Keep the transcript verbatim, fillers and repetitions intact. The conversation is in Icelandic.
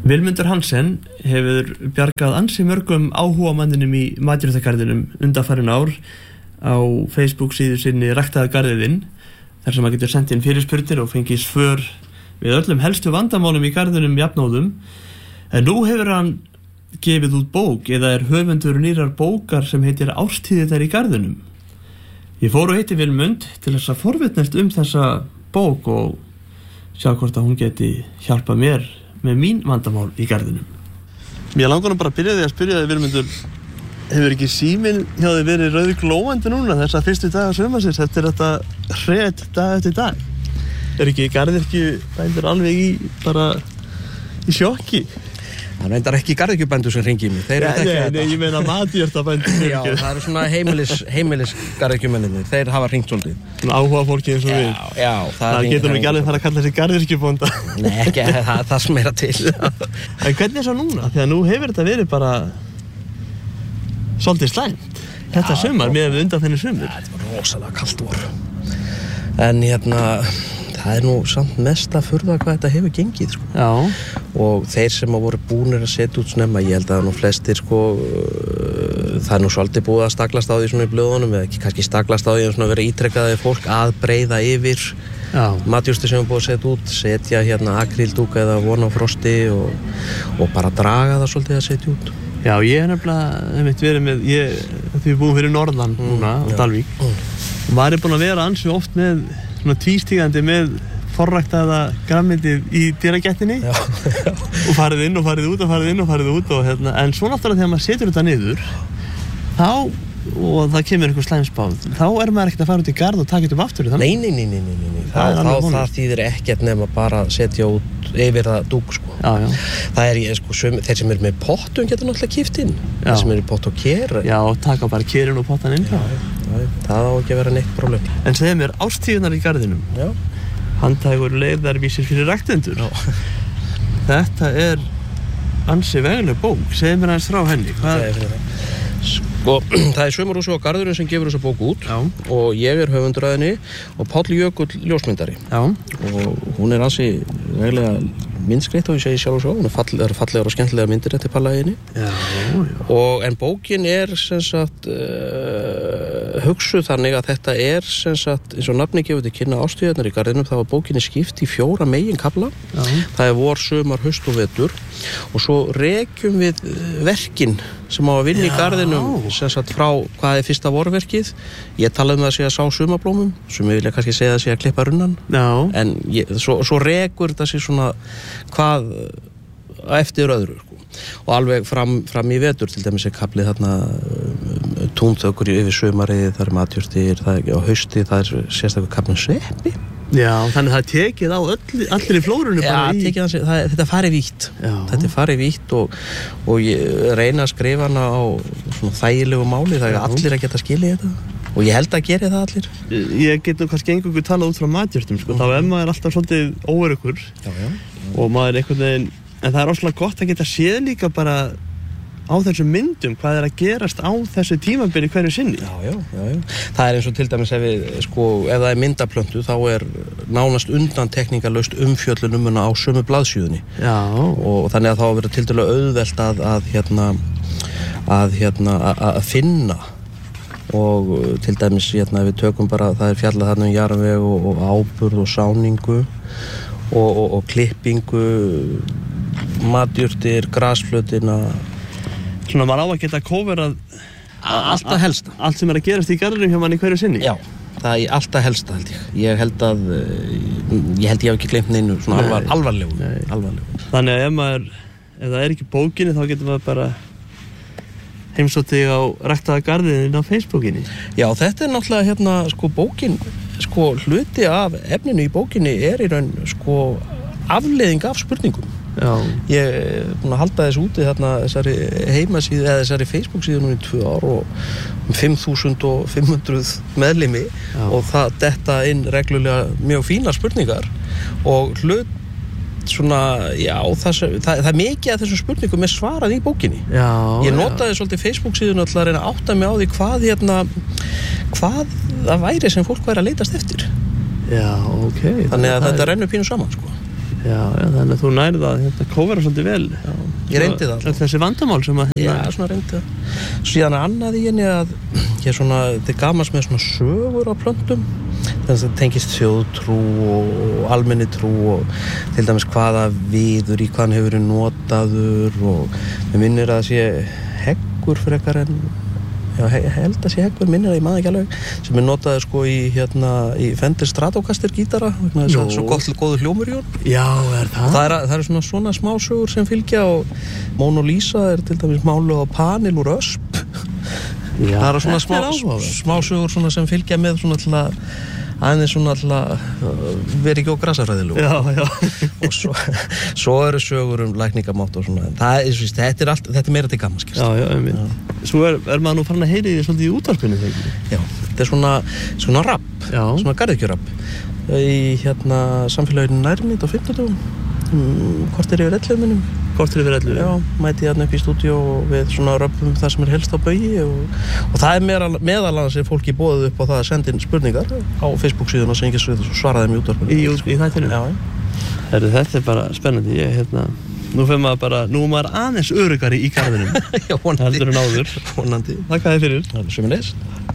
Vilmundur Hansen hefur bjargað ansi mörgum áhugamanninum í matjurtagarðinum undanfarin ár á Facebook síðu sinni Ræktaðu garðinn, þar sem maður getur sent inn fyrirspurnir og fengið svör við öllum helstu vandamálum í garðinum jafnóðum. En nú hefur hann gefið út bók, eða er höfundur nýrar bókar sem heitir Árstíðirnar í garðinum. Ég fór og hitti Vilmund til þess að forvitnast um þessa bók og sjá hvort að hún geti hjálpað mér með mín vandamál í garðinum. Mér langar nú bara að byrja því að spyrja þig, Vilmundur, hefur ekki síminn hjá þig verið rauð glóandi núna þessa fyrstu daga sumarsins? Þetta er þetta hret dag eftir dag. Er ekki garðyrkjubændur alveg í bara í sjokki? Það reyndar ekki garðyrkjubændur sem hringi í mig. Þeir ja, nei, nei, ég meina matjurtabændur. Já, það eru svona heimilis, heimilis garðyrkjumennir. Þeir hafa hringt svolítið. Svona áhuga fólki eins og við. Já, já. Það, það getur nú ekki alveg fara að kalla þessi garðyrkjubónda. Nei, ekki, það, það sem er að til. En hvernig er svo núna? Því að nú hefur þetta verið bara svolítið slæmt. Þetta sumar, með undan þenni sumur. Ja, þetta var rosalega kalt vor. En hérna, það er nú samt mest að furða hvað þetta hefur gengið, sko. Já. Og þeir sem að voru búnir að setja út snemma, ég held að nú flestir, sko, það er nú svolítið búið að staglast á því svona í blöðunum, eða ekki kannski staglast á því en svona vera ítrekkaði fólk að breiða yfir matjurtir sem er búið að setja út, setja hérna akríldúka eða von á frosti og, og bara draga það svolítið að setja út. Já, ég hef nefnilega, hef eitt verið með, ég, því við búum fyrir norðan núna, á Dalvík, mm. og maður er búin að vera ansi oft með svona tvístígandi með forræktaða grænmetið í dýragettinni og farið inn og farið út og farið inn og farið út og hérna, en svo náttúrulega þegar maður setur þetta niður þá, og það kemur einhver slæmsbáð, þá er maður ekkert að fara út í garð og taka þetta upp aftur þannig? Nei, nei, nei, nei, nei, nei. Það, þá, þá, það þýðir ekkert nema bara að setja út yfir það dúk, sko. Já, já. Það er, sko, söm, þeir sem eru með pottum geta náttúrulega kippt inn, þeir sem eru pott og ker. Já, taka bara kerin og pottan inn. Já, já, það á ekki að vera neitt problem. En segðu mér, árstíðirnar í garðinum. Já. Handhægur leiðarvísir fyrir ræktendur. Þetta er ansi vegleg bók. Segðu mér aðeins frá henni. Hvað? Sko, það er Sumarhúsið á Garðurinn sem gefur þessa bók út. Já. Og ég er höfundur að henni og Páll Jökull ljósmyndari. Já. Og hún er ansi veglega myndskreitt og ég segi sjálf og svo, hún er fallegar, fallegar og skemmtilega myndir eftir Palla í henni. Já, já. Og en bókin er sem sagt uh, hugsuð þannig að þetta er sem sagt, eins og nafni gefur til kynna Árstíðirnar í garðinum, þá var bókinni skipt í fjóra meginkafla. Já. Það er vor, sumar, haust og vetur og svo rekjum við verkin sem á að vinna í garðinum sem sagt frá hvað er fyrsta vorverkið. Ég talaði um það að sé að sá sumarblómum sem ég vilja kannski segja að sé að klippa runnan. Já. En ég, svo, svo rekur þetta sér svona hvað eftir öðru, sko. Og alveg fram, fram í vetur til dæmis er kaflið þarna um, túnþökur yfir sumarið, það er matjurtir, það er á hausti, það er sérstaklega kaflið sveppi. Já, þannig að það tekið á öll, allir í flórunni bara í... Já, tekið hans, það, þetta er farið vítt. Já. Þetta er farið vítt og, og ég reyna að skrifa hana á svona þægilegu máli, það er allir að geta skilið þetta. Og ég held að gera það allir. Ég get nú kannski einhverjum talað út frá matjurtum, sko. Mm. Þá er maður alltaf svolítið óöruggur. Já, já, já. Og maður einhvern veginn... En það er óslega gott að geta séð líka bara á þessum myndum hvað er að gerast á þessu tímabili hverju sinni. Já, já, já, já. Það er eins og til dæmis ef við, sko, ef það er myndaplöntu þá er nánast undantekningarlaust umfjöllun um hana á sömu blaðsíðunni. Já. Og þannig að þá verður til dæmis auðvelt að, að hérna, að hérna, að, að finna. Og til dæmis hérna við tökum bara, það er fjallað þarna um jarðveg og, og áburð og sáningu og, og, og klippingu, matjurtir, grasflötina. Svona maður á að geta kóverað allt að helsta. Allt sem er að gerast í garðinum hjá manni hverju sinni. Já, það er allt að helsta held ég. Ég held að, ég held ég hef ekki gleymt neinu svona alvar, alvarlegu. Nei. Alvarlegu. Þannig að ef maður, ef það er ekki bókinni þá getur maður bara heimsótt þig á Ræktaða garðinn á Facebookinni. Já, þetta er náttúrulega hérna, sko, bókin, sko, hluti af efninu í bókinni er í raun, sko, afleiðing af spurningum. Já. Ég er búin að halda þessu úti þarna þessari heimasíðu eða þessari Facebook-síðu núna í tvö ár og um fimm þúsund fimm hundruð meðlimi. Já. Og það detta inn reglulega mjög fínar spurningar og hlut svona, já, það, það, það er mikið af þessum spurningum er svarað í bókinni. Já, ég notaði já. Svolítið Facebook-síðuna til að reyna að átta mig á því hvað hérna, hvað það væri sem fólk væri að leitast eftir. Já, ok. Þannig að þetta er... rennur pínu saman, sko. Já, já, þannig að þú nærið að hérna kóvera svolítið vel. Já, ég reyndi það. Þessi vandamál sem að... Já, svona reyndi það. Síðan er annað í henni að ég svona, þetta er gamans með svona sögur á plöntum. Þannig að það tengist þjóðtrú og almenni trú og til dæmis hvaða viður í hvaðan hefur verið notaður og mér minnir að það sé heggur frekar en já, ég held að sé heggur minnir að ég maður ekki alveg sem er notaður sko í hérna í Fender Stratocaster gítara vegna þess að svo gott góður hljómur í honum. Já, er það? Það er, það er svona svona smásögur sem fylgja og Mona Lisa er til dæmis máluð á panil úr ösp. Já, það er svona smá, smásögur svona sem fylgja með svona til að aðeins svona alltaf verið ekki á grasafræðilegu. Já, já. Og svo, svo eru sögur um lækningamátt og svona. Það er, þetta er allt, þetta er meira til gamans. Já, já, einmitt. Svo er, er maður nú farin að heyri því svolítið í útvarpinu, þegar ekki? Já, þetta er svona, svona rapp, svona garðekjurapp. Í hérna samfélaginu nærmynd á fimmtudögum, um, hvort er yfir ellefu minnum. Hvort er yfir ellefu? Já, mæti hérna upp í stúdíó og við svona röppum það sem er helst á baugi og, og það er meðal, meðal annars er fólki boðið upp á það að senda inn spurningar á Facebook síðuna sem ekki svaraði þeim í útvarpinu. Í, í þættinu? Já, já. Heru, þetta er bara spennandi. Ég, hérna, nú fyrir maður bara, nú er maður aðeins öruggari í garðinum. Já, vonandi. Heldur en áður. Vonandi. Þakka þér fyrir. Það er sömuleiðis.